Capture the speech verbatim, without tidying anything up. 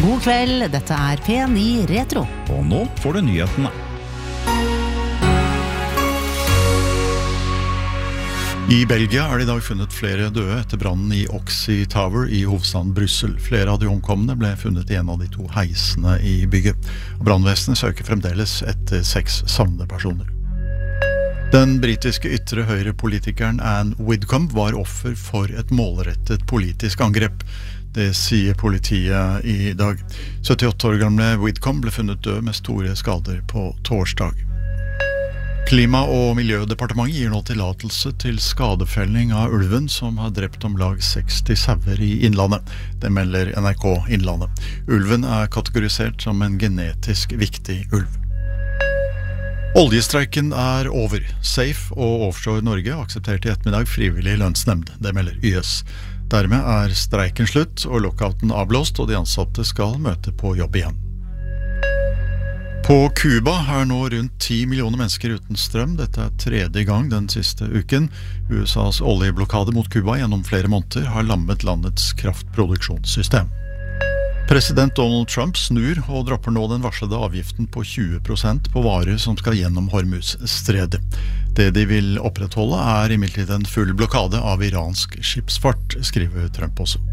God kveld, dette er P ni Retro. Og nå får du nyhetene. I Belgia er det i dag funnet flere døde etter brannen i Oxy Tower i hovedstaden Brussel. Flere av de omkomne ble funnet i en av de to heisene i bygget. Brannvesenet søker fremdeles etter seks savnede personer. Den britiske ytre høyre-politikeren Anne Widdecombe var offer for et målrettet politisk angrep. Det sier politiet i dag. syttiåtte år gamle Widdecombe ble funnet død med store skader på torsdag. Klima- og miljødepartementet gir nå tillatelse til skadefelling av ulven som har drept om lag seksti sauer i Innlandet. Det melder N R K Innlandet. Ulven er kategorisert som en genetisk viktig ulv. Oljestreiken er over. Safe og Offshore Norge aksepterte i ettermiddag frivillig lønnsnemnd. Det melder Y S. Dermed er streiken slutt og lockouten avblåst, og de ansatte skal møte på jobb igjen. På Cuba er nå rundt ti millioner mennesker uten strøm. Dette er tredje gang den siste uken. U S A's oljeblokade mot Cuba gjennom flere måneder har lammet landets kraftproduksjonssystem. President Donald Trump snur og dropper nå den varslede avgiften på tjue prosent på varer som skal gjennom Hormuz-stredet. Det de vil opprettholde er imidlertid en full blokade av iransk skipsfart, skriver Trump også.